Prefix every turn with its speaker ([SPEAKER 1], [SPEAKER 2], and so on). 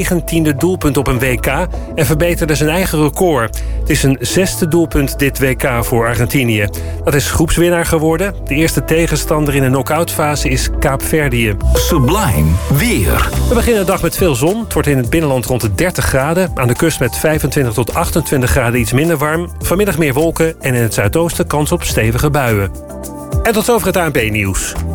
[SPEAKER 1] 19e doelpunt op een WK en verbeterde zijn eigen record. Het is zijn 6e doelpunt dit WK voor Argentinië. Dat is groepswinnaar geworden. De eerste tegenstander in de knock-outfase is Kaapverdië.
[SPEAKER 2] Sublime weer.
[SPEAKER 1] We beginnen de dag met veel zon. Het wordt in het binnenland rond de 30 graden. Aan de kust met 25 tot 28 graden iets minder warm. Vanmiddag meer wolken en in het zuidoosten kans op stevige buien. En tot zover het ANP-nieuws.